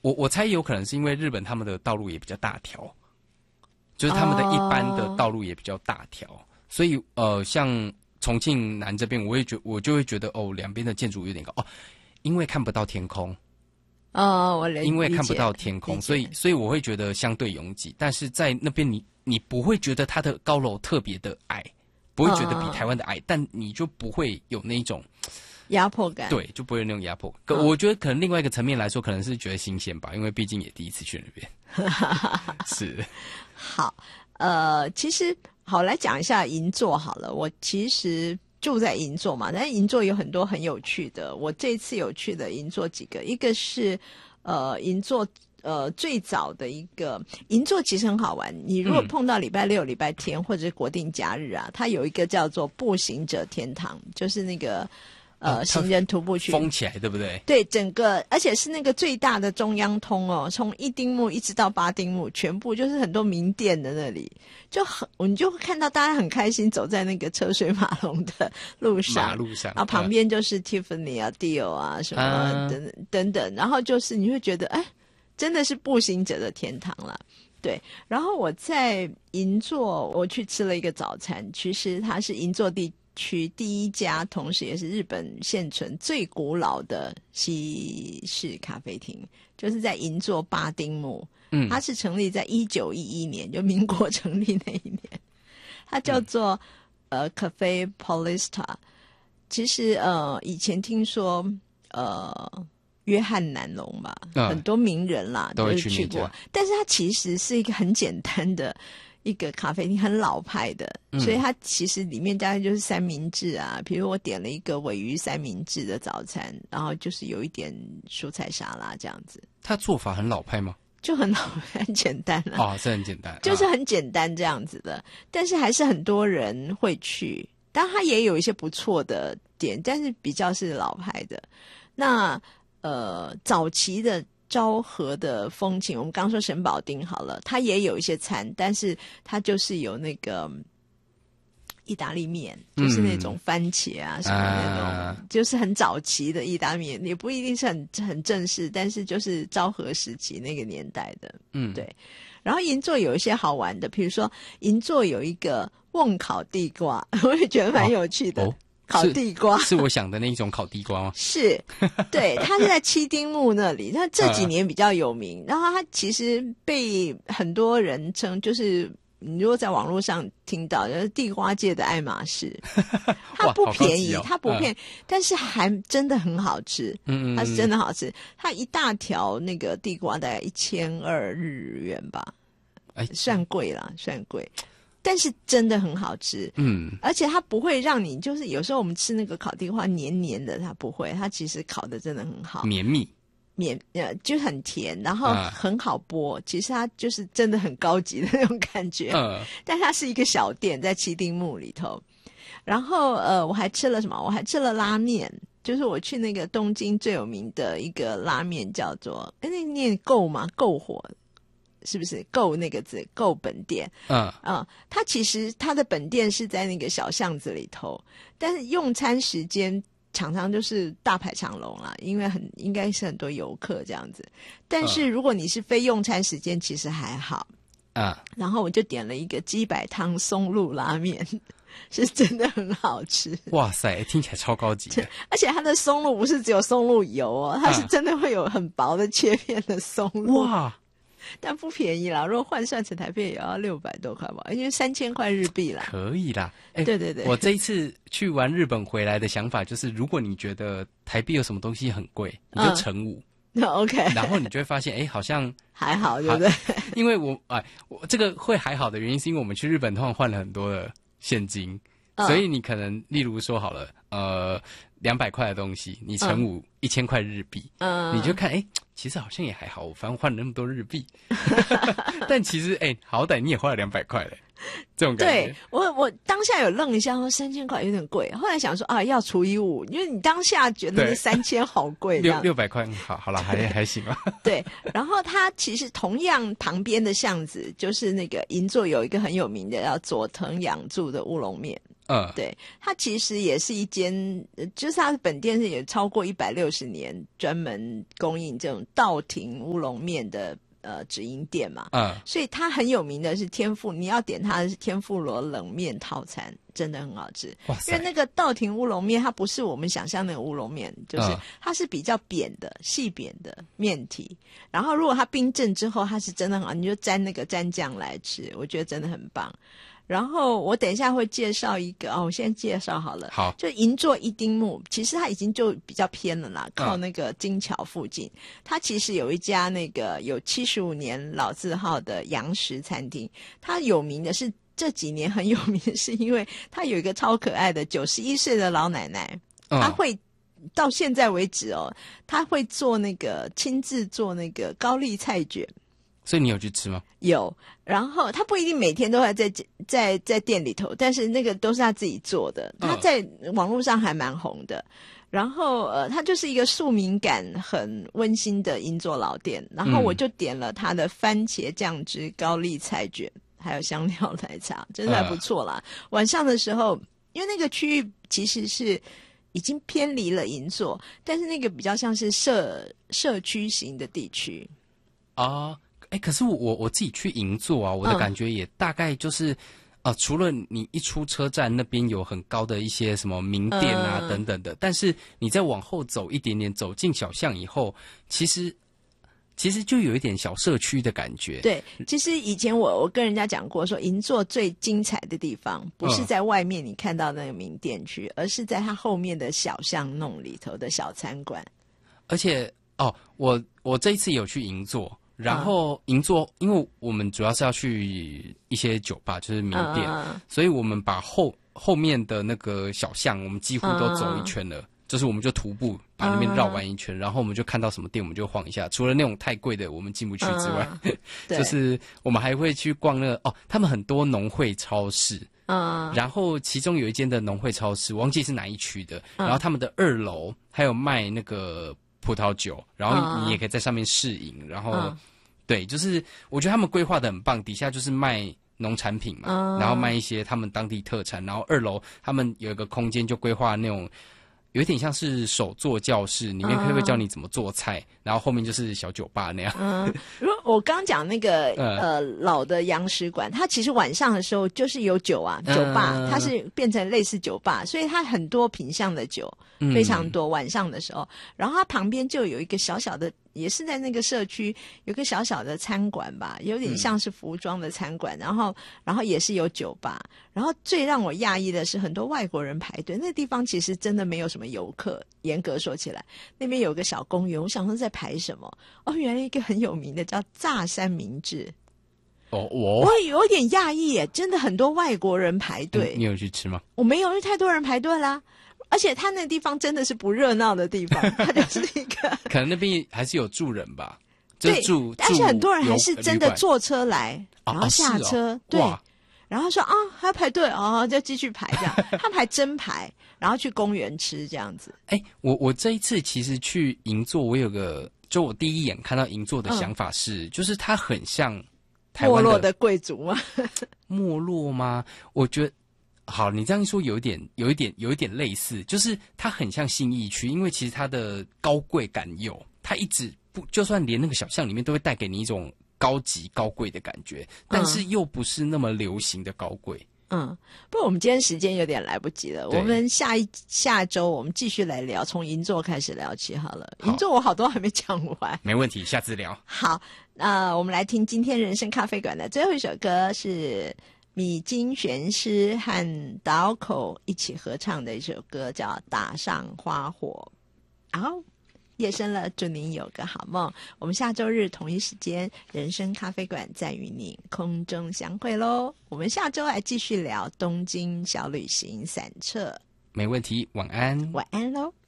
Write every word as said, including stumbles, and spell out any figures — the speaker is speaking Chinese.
我我猜有可能是因为日本他们的道路也比较大条，就是他们的一般的道路也比较大条，哦、所以呃，像重庆南这边，我会觉我就会觉得哦，两边的建筑有点高哦，因为看不到天空。 哦，我理解， 因为看不到天空，所以所以我会觉得相对拥挤，但是在那边你你不会觉得它的高楼特别的矮，不会觉得比台湾的矮，嗯、但你就不会有那种压迫感， 对，就不会有那种压迫。嗯、我觉得可能另外一个层面来说，可能是觉得新鲜吧，因为毕竟也第一次去那边。是， 好，呃，其实好来讲一下银座好了，我其实。住在银座嘛，但是银座有很多很有趣的。我这次有去的银座几个，一个是呃银座呃最早的一个银座其实很好玩。你如果碰到礼拜六、礼拜天或者是国定假日啊，它有一个叫做步行者天堂，就是那个呃、哦、行人徒步区封起来，对不对？ 对，整个而且是那个最大的中央通哦，从一丁目一直到八丁目，全部就是很多名店的那里。就很，你就会看到大家很开心走在那个车水马龙的路上， 马路上， 然后旁边就是 Tiffany 啊、Dior 啊什么等等等，然后就是你会觉得，哎，真的是步行者的天堂啦。对，然后我在银座，我去吃了一个早餐，其实它是银座地区第一家，同时也是日本现存最古老的西式咖啡厅，就是在银座八丁目。嗯，它是成立在一九一一年，就民国成立那一年，它叫做、嗯、呃 Cafe Paulista。其实呃以前听说呃约翰南龙吧、嗯，很多名人啦都是去过，但是它其实是一个很简单的一个咖啡厅，很老派的，嗯、所以它其实里面大概就是三明治啊，比如我点了一个鲔鱼三明治的早餐，然后就是有一点蔬菜沙拉这样子。 它做法很老派吗？ 就很好，很简单了。 哦，是很简单， 就是很简单这样子的，啊、但是还是很多人会去。当然，它也有一些不错的点，但是比较是老牌的。那呃，早期的昭和的风情，我们刚说神保町好了，它也有一些餐，但是它就是有那个意大利面，就是那种番茄啊、嗯、什么那种、啊，就是很早期的意大利面，也不一定是很很正式，但是就是昭和时期那个年代的，嗯，对。然后银座有一些好玩的，比如说银座有一个瓮烤地瓜，我也觉得蛮有趣的。哦哦烤地瓜是, 是我想的那种烤地瓜吗？ 是，对，它是在七丁目那里，它这几年比较有名，呃、然后它其实被很多人称，就是你如果在网络上听到，就是地瓜界的爱马仕，它不便宜，哦、它不便宜、呃，但是还真的很好吃，嗯，它是真的好吃，它一大条那个地瓜大概一千二日元吧，哎，算贵啦，算贵。但是真的很好吃，嗯，而且它不会让你就是有时候我们吃那个烤地瓜黏黏的，它不会，它其实烤的真的很好， 绵密， 绵呃就很甜，然后很好剥、嗯，其实它就是真的很高级的那种感觉，嗯，但它是一个小店在七丁目里头，然后呃我还吃了什么？我还吃了拉面，就是我去那个东京最有名的一个拉面叫做，哎，那念够吗？够火。是不是够那个字够本店？嗯啊，它其实它的本店是在那个小巷子里头，但是用餐时间常常就是大排长龙啦，因为很应该是很多游客这样子。但是如果你是非用餐时间，其实还好啊。然后我就点了一个鸡白汤松露拉面。是真的很好吃， 哇塞，听起来超高级的。 而且它的松露不是只有松露油哦，它是真的会有很薄的切片的松露。哇！但不便宜啦，如果换算成台币也要六百多块吧，因为三千块日币啦。 可以啦， 哎，对对对， 我这一次去玩日本回来的想法就是，如果你觉得台币有什么东西很贵，你就乘五。 那、嗯、OK， 然后你就会发现，哎，好像还好，对不对？ 因为我哎，我这个会还好的原因，是因为我们去日本通常换了很多的现金，嗯、所以你可能例如说好了，呃，两百块的东西，你乘五一千块日币，嗯，你就看，哎。其实好像也还好，我反正换了那么多日币，但其实哎、欸，好歹你也花了两百块嘞，这种感觉。 对我，我当下有愣一下，说三千块有点贵，后来想说啊，要除以五，因为你当下觉得那三千好贵， 六六百块，好好了，还还行吧。 对，然后它其实同样旁边的巷子，就是那个银座有一个很有名的叫佐藤养助的乌龙面。 嗯， 对，它其实也是一间，就是它的本店是也超过一百六十年，专门供应这种稻庭乌龙面的呃直营店嘛。 嗯， 所以它很有名的是天妇，你要点它的是天妇罗冷面套餐，真的很好吃。 哇塞， 因为那个稻庭乌龙面，它不是我们想象那个乌龙面，就是嗯它是比较扁的、细扁的面体。然后如果它冰镇之后，它是真的很好，你就沾那个蘸酱来吃，我觉得真的很棒。然后我等一下会介绍一个哦，我先介绍好了。 好， 就银座一丁目，其实它已经就比较偏了啦，靠那个金桥附近。嗯、它其实有一家那个有七十五年老字号的洋食餐厅，它有名的是这几年很有名的是因为它有一个超可爱的九十一岁的老奶奶， 嗯、 她会到现在为止哦，她会做那个亲自做那个高丽菜卷。 所以你有去吃吗？ 有，然后他不一定每天都还在在在店里头，但是那个都是他自己做的，他在网络上还蛮红的。然后呃，他就是一个庶民感很温馨的银座老店。然后我就点了他的番茄酱汁高丽菜卷，还有香料奶茶，真的还不错啦。嗯、晚上的时候，因为那个区域其实是已经偏离了银座，但是那个比较像是社社区型的地区啊。哎，可是我我我自己去银座啊，我的感觉也大概就是，嗯、呃，除了你一出车站那边有很高的一些什么名店啊、嗯、等等的，但是你再往后走一点点，走进小巷以后，其实其实就有一点小社区的感觉。 对，其实以前我我跟人家讲过说，银座最精彩的地方不是在外面你看到那个名店区，嗯、而是在它后面的小巷弄里头的小餐馆。 而且哦，我我这一次有去银座。然后银座，因为我们主要是要去一些酒吧，就是名店，嗯、所以我们把后后面的那个小巷，我们几乎都走一圈了。嗯、就是我们就徒步把那边绕完一圈，嗯、然后我们就看到什么店我们就晃一下。除了那种太贵的我们进不去之外，嗯、就是我们还会去逛那个哦，他们很多农会超市。嗯，然后其中有一间的农会超市，我忘记是哪一区的，嗯、然后他们的二楼还有卖那个葡萄酒，然后你也可以在上面试饮，嗯、然后、嗯、对，就是我觉得他们规划的很棒，底下就是卖农产品嘛，嗯、然后卖一些他们当地特产，然后二楼他们有一个空间就规划那种有一点像是手作教室，里面可以教你怎么做菜，嗯、然后后面就是小酒吧那样。 嗯，如果我刚讲那个呃老的洋食馆，它其实晚上的时候就是有酒啊，酒吧，嗯、它是变成类似酒吧，所以它很多品项的酒。非常多，晚上的时候，然后它旁边就有一个小小的，也是在那个社区有个小小的餐馆吧，有点像是服装的餐馆，嗯、然后然后也是有酒吧，然后最让我讶异的是很多外国人排队，那个地方其实真的没有什么游客，严格说起来，那边有个小公园，我想说在排什么？哦，原来一个很有名的叫炸三明治。 哦，我我有点讶异耶，真的很多外国人排队。 嗯、你有去吃吗？ 我没有，因为太多人排队啦。而且他那地方真的是不热闹的地方，它就是一个可能那边还是有住人吧，就住， 但是很多人还是真的坐车来，然后下车， 哦哦、 对，然后说啊还要排队哦，就继续排这样，他们还真排，然后去公园吃这样子。 哎，我我这一次其实去银座，我有个就我第一眼看到银座的想法是，嗯、就是它很像台湾没落的贵族吗？ 没落吗？我觉得。好，你这样一说有一点有一点有一点类似，就是它很像信义区，因为其实它的高贵感有，它一直不就算连那个小巷里面都会带给你一种高级高贵的感觉，但是又不是那么流行的高贵。 嗯，不过我们今天时间有点来不及了，我们下一下周我们继续来聊，从银座开始聊起好了。好，银座我好多还没讲完， 没问题，下次聊。 好，那、呃、我们来听今天人生咖啡馆的最后一首歌是。米津玄师和岛口一起合唱的一首歌叫《打上花火》。好，夜深了，祝您有个好梦。我们下周日同一时间人生咖啡馆再与您空中相会咯。我们下周来继续聊东京小旅行散策。 没问题，晚安。 晚安咯。